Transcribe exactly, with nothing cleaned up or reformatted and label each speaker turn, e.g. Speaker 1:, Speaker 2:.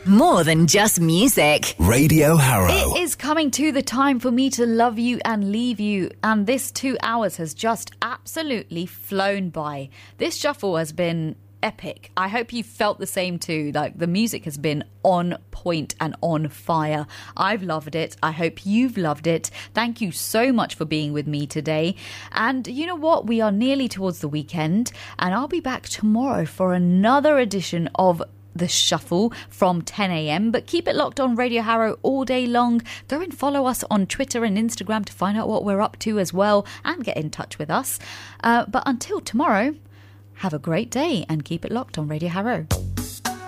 Speaker 1: More than just music.
Speaker 2: Radio Harrow.
Speaker 3: It is coming to the time for me to love you and leave you. And this two hours has just absolutely flown by. This shuffle has been epic. I hope you felt the same too. Like, the music has been on point and on fire. I've loved it. I hope you've loved it. Thank you so much for being with me today. And you know what? We are nearly towards the weekend, and I'll be back tomorrow for another edition of The Shuffle from ten a.m. But keep it locked on Radio Harrow all day long. Go and follow us on Twitter and Instagram to find out what we're up to as well, and get in touch with us. Uh, but until tomorrow, have a great day and keep it locked on Radio Harrow.